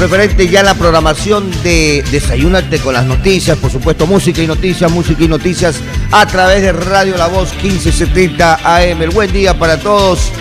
Referente ya a la programación de Desayúnate con las noticias, por supuesto, música y noticias a través de Radio La Voz 1570 AM. El buen día para todos,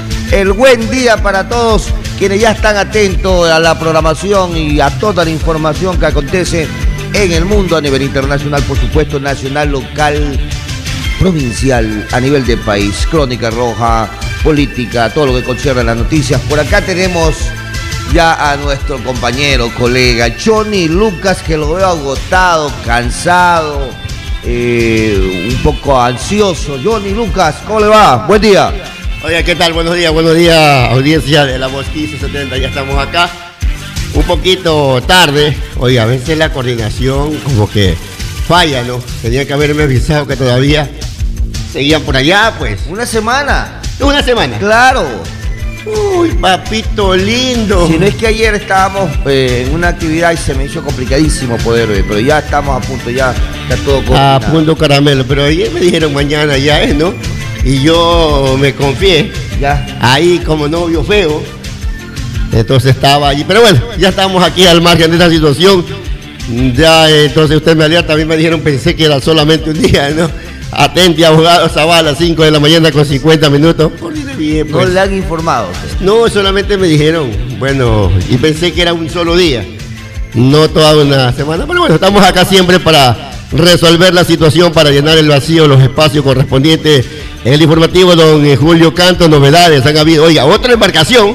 quienes ya están atentos a la programación y a toda la información que acontece en el mundo a nivel internacional, por supuesto, nacional, local, provincial, a nivel del país, crónica roja, política, todo lo que concierne a las noticias. Por acá tenemos ya a nuestro compañero, colega Johnny Lucas, que lo veo agotado, cansado, un poco ansioso. Johnny Lucas, ¿cómo le va? Buen día. Oiga, ¿qué tal? Buenos días, audiencia de La Voz 1570, ya estamos acá. Un poquito tarde, oiga, a veces la coordinación como que falla, ¿no? Tenía que haberme avisado que todavía seguían por allá, pues. ¿Una semana? ¿Una semana? Claro. Uy, papito lindo. Si no es que ayer estábamos en una actividad y se me hizo complicadísimo poder ver, pero ya estamos a punto, ya está todo coordinado. A punto caramelo, pero ayer me dijeron mañana ya es, ¿no? Y yo me confié, ya, ahí como novio feo, entonces estaba allí, pero bueno, ya estamos aquí al margen de esta situación, ya entonces usted me alerta, también me dijeron, pensé que era solamente un día, ¿no? Atente, abogado Zavala, 5 de la mañana con 50 minutos. Bien, pues. ¿No le han informado? No, solamente me dijeron, bueno, y pensé que era un solo día, no toda una semana, pero bueno, estamos acá siempre para resolver la situación, para llenar el vacío, los espacios correspondientes. El informativo, don Julio Canto, novedades han habido. Oiga, otra embarcación,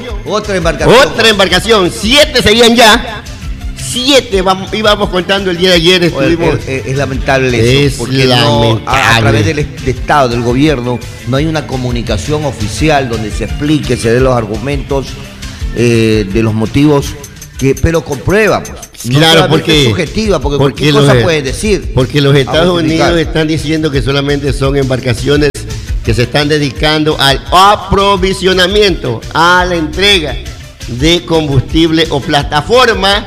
7 seguían ya. 7 íbamos contando el día de ayer. Estuvimos... Es lamentable eso, porque lamentable. A través del Estado, del gobierno, no hay una comunicación oficial donde se explique, se den los argumentos de los motivos, pero con prueba, pues. No claro, porque es subjetiva, porque cualquier cosa puede decir. Porque los Estados Unidos están diciendo que solamente son embarcaciones que se están dedicando al aprovisionamiento, a la entrega de combustible o plataforma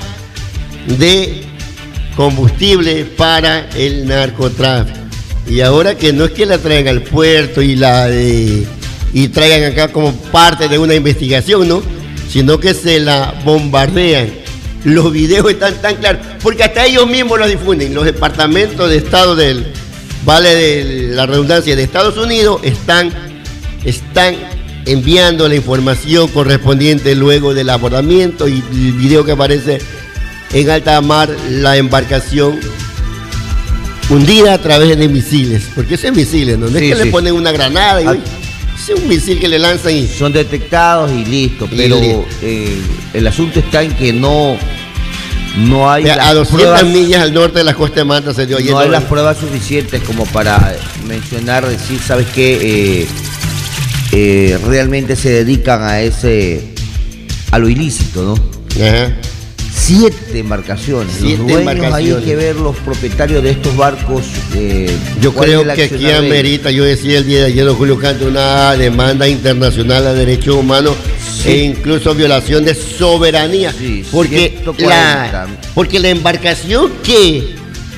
de combustible para el narcotráfico. Y ahora que no es que la traigan al puerto y traigan acá como parte de una investigación, ¿no? Sino que se la bombardean. Los videos están tan claros, porque hasta ellos mismos los difunden. Los departamentos de Estado vale de la redundancia, de Estados Unidos están enviando la información correspondiente luego del abordamiento, y el video que aparece en alta mar, la embarcación hundida a través de misiles, porque esos misiles, ¿no? No es que le ponen una granada, es un misil que le lanzan y son detectados y listo, pero el asunto está en que no hay a 200 millas al norte de la costa de Manta se dio ayer. No hay las pruebas suficientes como para mencionar, decir, ¿sabes qué? Realmente se dedican a lo ilícito, ¿no? Ajá. 7 embarcaciones. Ahí hay que ver los propietarios de estos barcos. Yo creo que aquí amerita, yo decía el día de ayer, don Julio Canto, una demanda internacional a derechos humanos, sí, e incluso violación de soberanía. Sí, porque la embarcación que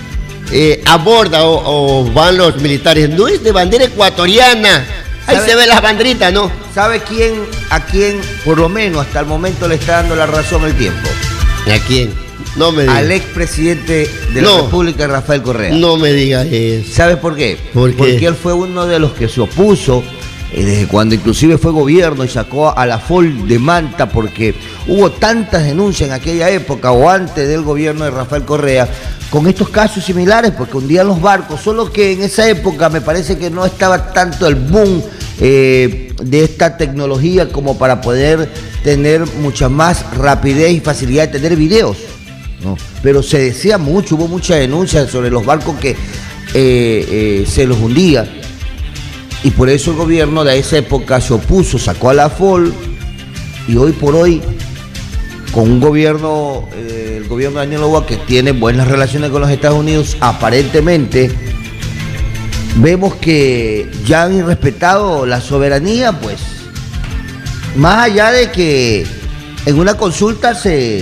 aborda o van los militares no es de bandera ecuatoriana. Ahí se ve las banderitas, ¿no? ¿Sabe a quién, por lo menos hasta el momento, le está dando la razón el tiempo? ¿A quién? No me diga. Al expresidente de la República, Rafael Correa. No me digas eso. ¿Sabes por qué? Porque él fue uno de los que se opuso desde cuando inclusive fue gobierno y sacó a la FOL de Manta, porque hubo tantas denuncias en aquella época o antes del gobierno de Rafael Correa con estos casos similares, porque hundían los barcos, solo que en esa época me parece que no estaba tanto el boom de esta tecnología como para poder tener mucha más rapidez y facilidad de tener videos, ¿no? Pero se decía mucho, hubo mucha denuncia sobre los barcos que se los hundía, y por eso el gobierno de esa época se opuso, sacó a la FOL, y hoy por hoy, con un gobierno, el gobierno de Daniel Noboa, que tiene buenas relaciones con los Estados Unidos, aparentemente vemos que ya han respetado la soberanía, pues, más allá de que en una consulta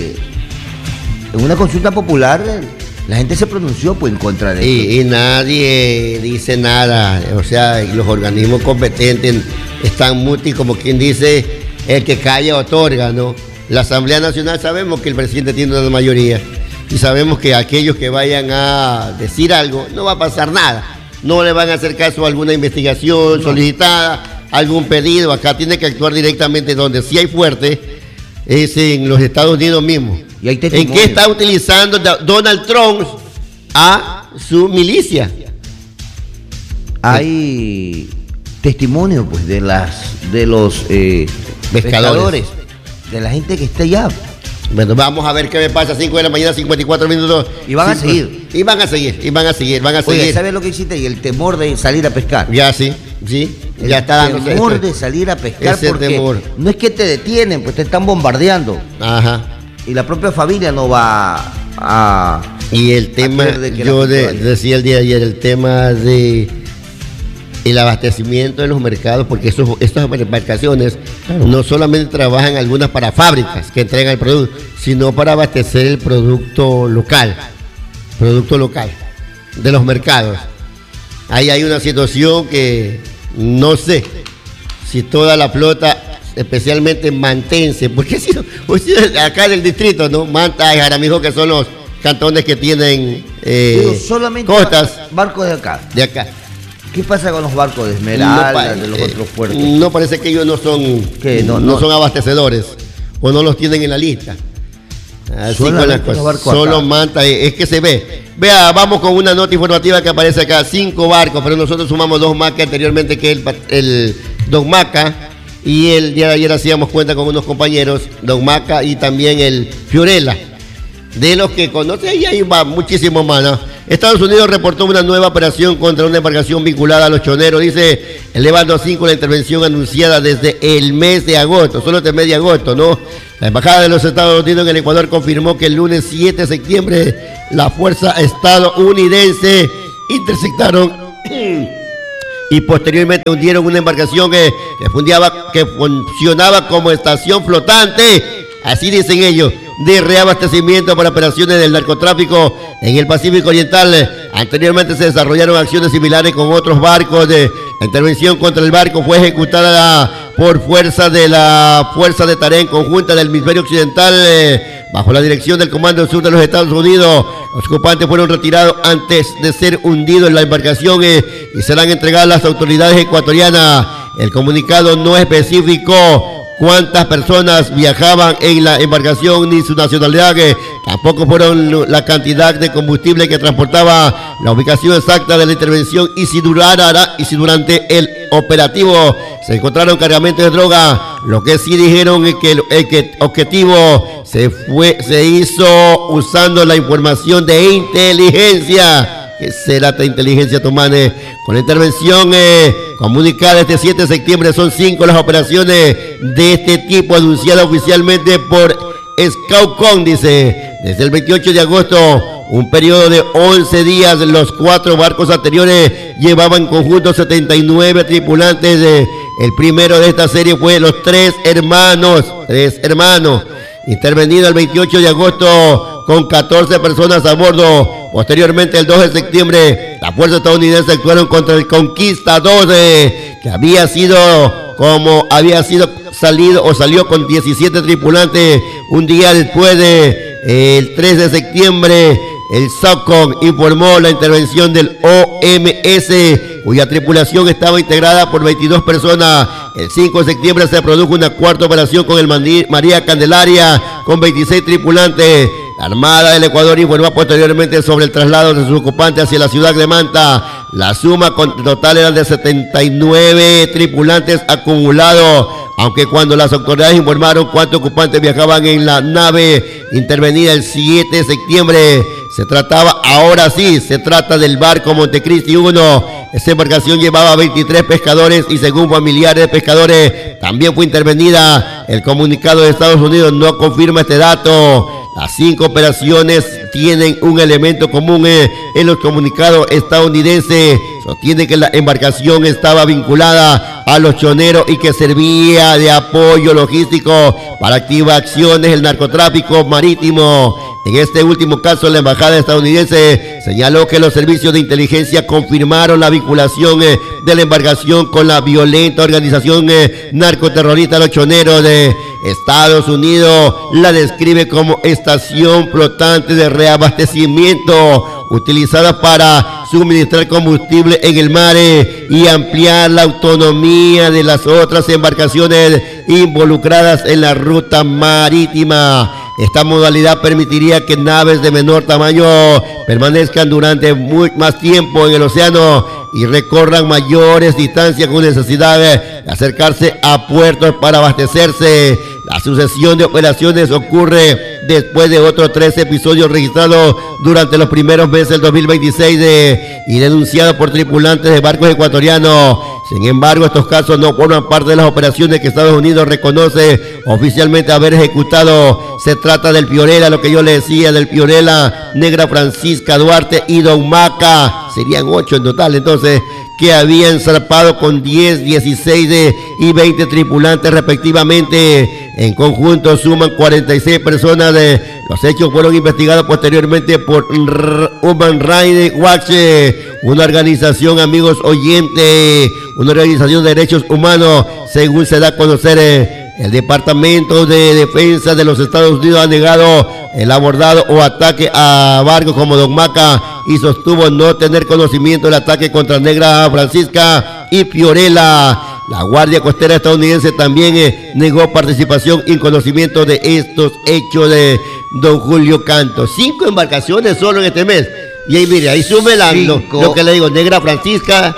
popular la gente se pronunció, pues, en contra de eso. Y nadie dice nada, o sea, los organismos competentes están muti, como quien dice, el que calla otorga, ¿no? la Asamblea Nacional sabemos que el presidente tiene una mayoría y sabemos que aquellos que vayan a decir algo no va a pasar nada, no le van a hacer caso a alguna investigación solicitada, algún pedido. Acá tiene que actuar directamente donde sí hay fuerte, es en los Estados Unidos mismos. Y hay ¿En qué está utilizando Donald Trump a su milicia? Hay testimonio pues de los pescadores, de la gente que está allá. Bueno, vamos a ver qué me pasa. 5 de la mañana, 54 minutos. Y van a seguir. Y van a seguir. Oye, ¿sabes lo que hiciste? Y el temor de salir a pescar. Ya sí. Ya está dando. El temor de salir a pescar, porque temor. No es que te detienen, pues te están bombardeando. Ajá. Y la propia familia no va a... Y el tema, yo decía el día de ayer, el tema de el abastecimiento de los mercados, porque estas embarcaciones no solamente trabajan algunas para fábricas que entregan el producto, sino para abastecer el producto local de los mercados. Ahí hay una situación que no sé si toda la flota, especialmente mantense, porque si acá en el distrito, ¿no? Manta y Jaramillo, que son los cantones que tienen solamente costas. Barcos de acá. ¿Qué pasa con los barcos de Esmeralda, de los otros puertos? No, parece que ellos no son son abastecedores o no los tienen en la lista. Así con las cosas. Solo Manta, es que se ve. Vea, vamos con una nota informativa que aparece acá. 5 barcos, pero nosotros sumamos 2 más que anteriormente, que el Don Maca. Y el día de ayer hacíamos cuenta con unos compañeros, Don Maca y también el Fiorella. De los que conoce, y ahí va muchísimo más, ¿no? Estados Unidos reportó una nueva operación contra una embarcación vinculada a los choneros. Dice el Levando 5, la intervención anunciada desde el mes de agosto, solo desde el mes de agosto, ¿no? La Embajada de los Estados Unidos en el Ecuador confirmó que el lunes 7 de septiembre la fuerza estadounidense interceptaron y posteriormente hundieron una embarcación que funcionaba como estación flotante, así dicen ellos, de reabastecimiento para operaciones del narcotráfico en el Pacífico Oriental. Anteriormente se desarrollaron acciones similares con otros barcos. La intervención contra el barco fue ejecutada por fuerza de la Fuerza de Tarea Conjunta del Hemisferio Occidental bajo la dirección del Comando Sur de los Estados Unidos. Los ocupantes fueron retirados antes de ser hundidos en la embarcación y serán entregados a las autoridades ecuatorianas. El comunicado no especificó cuántas personas viajaban en la embarcación ni su nacionalidad, que tampoco fueron la cantidad de combustible que transportaba, la ubicación exacta de la intervención y si durante el operativo se encontraron cargamentos de droga. Lo que sí dijeron es que el objetivo se hizo usando la información de inteligencia. ¿Qué será esta inteligencia, Tomane? Con la intervención comunicada este 7 de septiembre, son 5 las operaciones de este tipo anunciadas oficialmente por Scoutcom, dice. Desde el 28 de agosto, un periodo de 11 días, los 4 barcos anteriores llevaban en conjunto 79 tripulantes. El primero de esta serie fue los tres hermanos, intervenido el 28 de agosto con 14 personas a bordo. Posteriormente, el 2 de septiembre, la fuerza estadounidense actuaron contra el Conquistador, que salió con 17 tripulantes. Un día después el 3 de septiembre, el SOCOM informó la intervención del OMS, cuya tripulación estaba integrada por 22 personas. El 5 de septiembre se produjo una cuarta operación con el María Candelaria, con 26 tripulantes. La Armada del Ecuador informó posteriormente sobre el traslado de sus ocupantes hacia la ciudad de Manta. La suma total era de 79 tripulantes acumulados, aunque cuando las autoridades informaron cuántos ocupantes viajaban en la nave intervenida el 7 de septiembre, se trata del barco Montecristi 1. Esa embarcación llevaba 23 pescadores y según familiares de pescadores también fue intervenida. El comunicado de Estados Unidos no confirma este dato. Las 5 operaciones tienen un elemento común. En los comunicados estadounidenses sostiene que la embarcación estaba vinculada a los choneros y que servía de apoyo logístico para activar acciones del narcotráfico marítimo. En este último caso, la embajada estadounidense señaló que los servicios de inteligencia confirmaron la vinculación de la embarcación con la violenta organización narcoterrorista Los Choneros. Estados Unidos la describe como estación flotante de reabastecimiento utilizada para suministrar combustible en el mar y ampliar la autonomía de las otras embarcaciones involucradas en la ruta marítima. Esta modalidad permitiría que naves de menor tamaño permanezcan durante más tiempo en el océano y recorran mayores distancias con necesidad de acercarse a puertos para abastecerse. La sucesión de operaciones ocurre después de otros 3 episodios registrados durante los primeros meses del 2026 y denunciados por tripulantes de barcos ecuatorianos. Sin embargo, estos casos no forman parte de las operaciones que Estados Unidos reconoce oficialmente haber ejecutado. Se trata del Fiorella, lo que yo le decía, del Fiorella, Negra Francisca, Duarte y Don Maca. Serían 8 en total, entonces, que habían zarpado con 10, 16 y 20 tripulantes respectivamente. En conjunto suman 46 personas. Los hechos fueron investigados posteriormente por Human Rights Watch, una organización, amigos oyentes, una organización de derechos humanos. Según se da a conocer, el Departamento de Defensa de los Estados Unidos ha negado el abordado o ataque a barcos como Don Maca y sostuvo no tener conocimiento del ataque contra Negra Francisca y Fiorella. La Guardia Costera estadounidense también negó participación y conocimiento de estos hechos de don Julio Canto. 5 embarcaciones solo en este mes. Y ahí mire, ahí sume lo que le digo, Negra Francisca,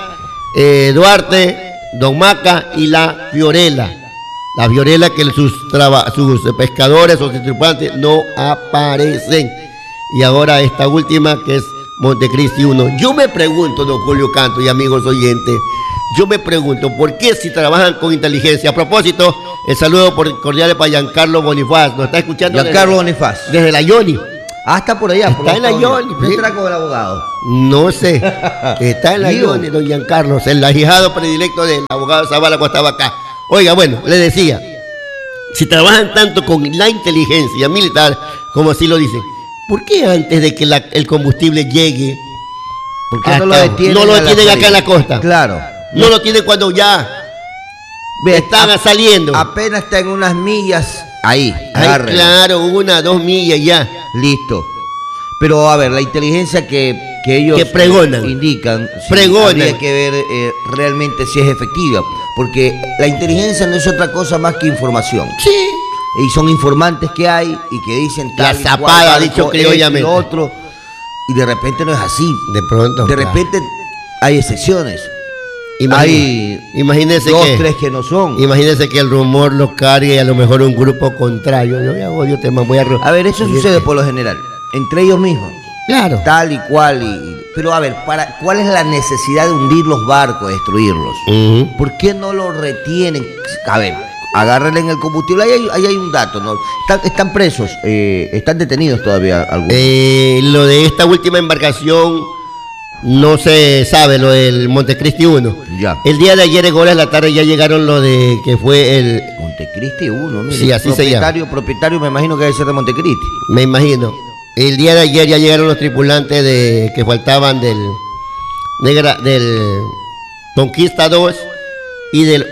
Duarte, Don Maca y la Fiorella. La Fiorella que sus pescadores o tripulantes no aparecen. Y ahora esta última que es Montecristi 1. Yo me pregunto, don Julio Canto y amigos oyentes, yo me pregunto, ¿por qué si trabajan con inteligencia? A propósito, el saludo cordial para Giancarlo Bonifaz. Nos está escuchando Giancarlo Bonifaz. Desde la Yoni. Ah, está por allá. Está en la Yoni. ¿Qué trae con el abogado? No sé. Está en la Yoni, don Giancarlo. El ahijado predilecto del abogado Zavala cuando estaba acá. Oiga, bueno, le decía, si trabajan tanto con la inteligencia militar, como así lo dicen, ¿por qué antes de que el combustible llegue, ¿por qué no lo detienen acá en la costa? Claro. No lo tienen cuando ya están saliendo. Apenas está en unas millas, ahí. Claro, 1, 2 millas ya. Listo. Pero a ver, la inteligencia que ellos pregonan, indican, habría que ver realmente si es efectiva. Porque la inteligencia no es otra cosa más que información. Sí. Y son informantes que hay y que dicen tal. La zapada, ha dicho criollamente. Otro, y de repente no es así. De pronto. De repente hay excepciones. Imagínese 2, 3 que no son. Imagínese que el rumor lo cargue a lo mejor un grupo contrario. Yo ya odio temas, voy a... A ver, eso sucede por lo general, entre ellos mismos. Claro. Tal y cual. Pero a ver, ¿cuál es la necesidad de hundir los barcos, destruirlos? ¿Por qué no lo retienen? A ver, agárrenle en el combustible. Ahí hay un dato, ¿no? Están presos, están detenidos todavía algunos. Lo de esta última embarcación no se sabe, lo del Montecristi 1. Ya. El día de ayer, en horas de la tarde, ya llegaron lo de que fue el... Montecristi 1, mire. Sí, así se llama. Propietario me imagino que debe ser de Montecristi. Me imagino. El día de ayer ya llegaron los tripulantes que faltaban del Conquista 2 y del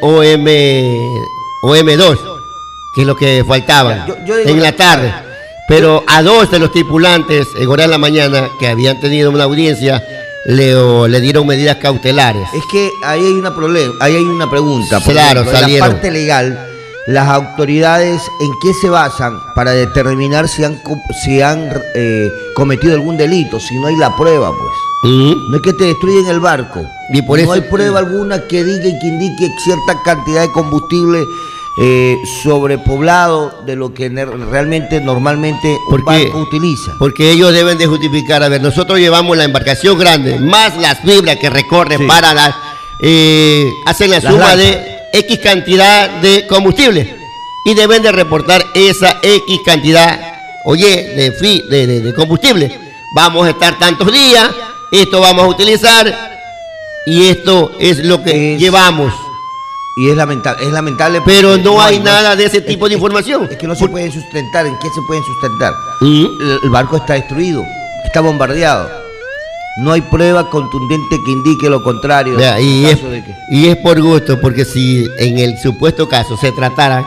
OM2, que es lo que faltaban en la tarde. Pero a 2 de los tripulantes en horas de la mañana que habían tenido una audiencia le dieron medidas cautelares. Es que ahí hay una pregunta. Claro, ejemplo, en la parte legal, las autoridades, ¿en qué se basan para determinar si han cometido algún delito? Si no hay la prueba, pues. No es que te destruyen el barco. Y por eso hay prueba alguna que diga y que indique cierta cantidad de combustible sobrepoblado de lo que normalmente un barco utiliza. Porque ellos deben de justificar. A ver, nosotros llevamos la embarcación grande, más las fibras que recorren para hacen la suma de X cantidad de combustible y deben de reportar esa X cantidad, de combustible. Vamos a estar tantos días, esto vamos a utilizar y esto es lo que llevamos. Y es lamentable. Pero no hay nada de ese tipo de información. Es que no se pueden sustentar. ¿En qué se pueden sustentar? El barco está destruido, está bombardeado. No hay prueba contundente que indique lo contrario. Y es por gusto, porque si en el supuesto caso se tratara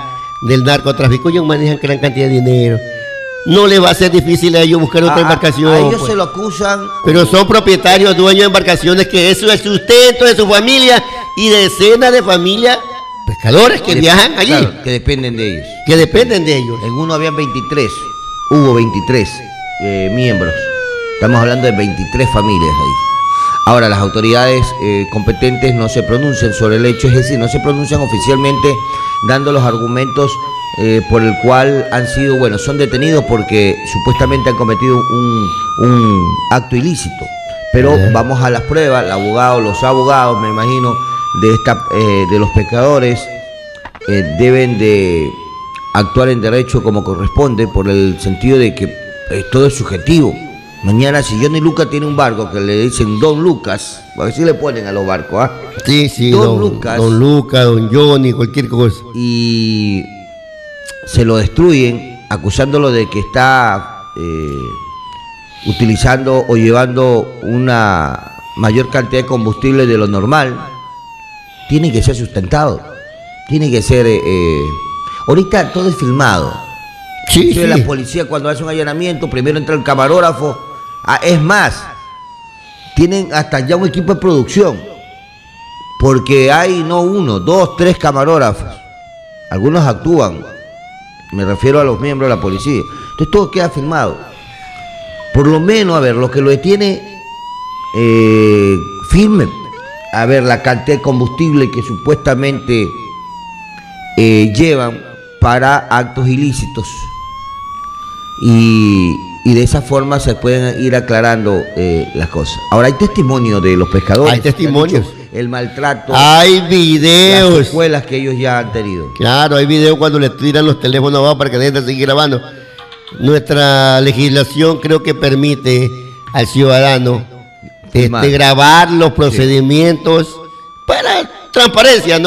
del narcotráfico. Ellos manejan gran cantidad de dinero. No les va a ser difícil a ellos buscar otra embarcación. A ellos pues se lo acusan. Pero son propietarios, dueños de embarcaciones, que eso es el sustento de su familia y de decenas de familias pescadores que viajan allí. Claro, que dependen de ellos. Que dependen de ellos. En uno habían 23, hubo 23 miembros. Estamos hablando de 23 familias ahí. Ahora, las autoridades competentes no se pronuncian sobre el hecho, es decir, no se pronuncian oficialmente dando los argumentos por el cual han sido, bueno, son detenidos porque supuestamente han cometido un acto ilícito. Pero vamos a las pruebas, los abogados, me imagino, de los pescadores deben de actuar en derecho como corresponde, por el sentido de que todo es subjetivo. Mañana, si Johnny Lucas tiene un barco que le dicen Don Lucas, porque así le ponen a los barcos, ¿ah? Sí, Don Lucas, Don Johnny, cualquier cosa. Y se lo destruyen acusándolo de que está utilizando o llevando una mayor cantidad de combustible de lo normal. Tiene que ser sustentado, tiene que ser ahorita todo es filmado. Sí. La policía, cuando hace un allanamiento, primero entra el camarógrafo. Es más, tienen hasta ya un equipo de producción, porque hay no uno, dos, tres camarógrafos. Algunos actúan, me refiero a los miembros de la policía. Entonces todo queda filmado. Por lo menos, a ver, lo que lo detiene, filmen. A ver la cantidad de combustible que supuestamente llevan para actos ilícitos. Y de esa forma se pueden ir aclarando las cosas. Ahora hay testimonio de los pescadores. Hay testimonios. El maltrato. Hay videos. Las escuelas que ellos ya han tenido. Claro, hay videos cuando les tiran los teléfonos abajo para que dejen de seguir grabando. Nuestra legislación creo que permite al ciudadano grabar los procedimientos para transparencia, ¿no?